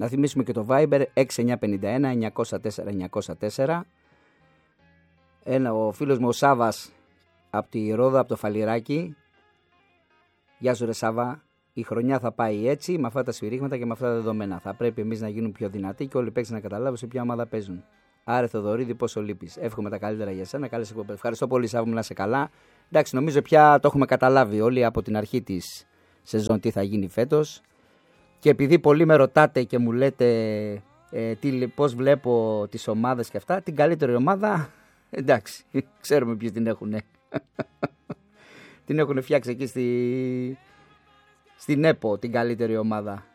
Να θυμίσουμε και το Viber 6951 904 904. Ο φίλος μου ο Σάβας από τη Ρόδα, από το Φαλιράκι. Γεια σου ρε Σάβα. Η χρονιά θα πάει έτσι, με αυτά τα σφυρίγματα και με αυτά τα δεδομένα. Θα πρέπει εμείς να γίνουν πιο δυνατοί και όλοι οι παίκτες να καταλάβουν σε ποια ομάδα παίζουν. Άρε Θοδωρίδη, πόσο λείπεις. Εύχομαι τα καλύτερα για σένα. Καλές εκπομπές. Ευχαριστώ πολύ, Σάβα μου, να είσαι καλά. Εντάξει, νομίζω πια το έχουμε καταλάβει όλοι από την αρχή της σεζόν τι θα γίνει φέτος. Και επειδή πολλοί με ρωτάτε και μου λέτε πώς βλέπω τις ομάδες και αυτά, την καλύτερη ομάδα, εντάξει, ξέρουμε ποιοι την έχουν. Την έχουν φτιάξει εκεί στην ΕΠΟ, την καλύτερη ομάδα.